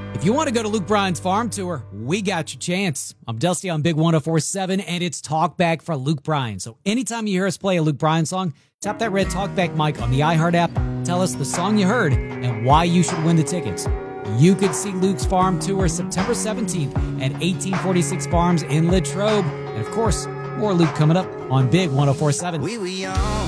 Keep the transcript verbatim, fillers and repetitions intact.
If you want to go to Luke Bryan's farm tour, we got your chance. I'm Dusty on Big one oh four point seven, and it's Talkback for Luke Bryan. So anytime you hear us play a Luke Bryan song, tap that red Talkback mic on the iHeart app, tell us the song you heard and why you should win the tickets. You could see Luke's farm tour September seventeenth at eighteen forty-six Farms in Latrobe. And of course, more Luke coming up on Big one oh four point seven. We were young.